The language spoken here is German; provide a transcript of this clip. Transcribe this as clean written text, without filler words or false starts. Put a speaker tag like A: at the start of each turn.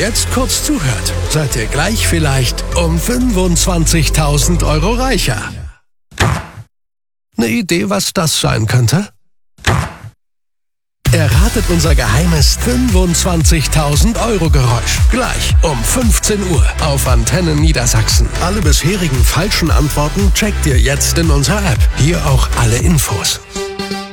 A: jetzt kurz zuhört, seid ihr gleich vielleicht um 25.000 € reicher. Eine Idee, was das sein könnte? Erratet unser geheimes 25.000 € Geräusch. Gleich um 15 Uhr auf Antenne Niedersachsen. Alle bisherigen falschen Antworten checkt ihr jetzt in unserer App. Hier auch alle Infos.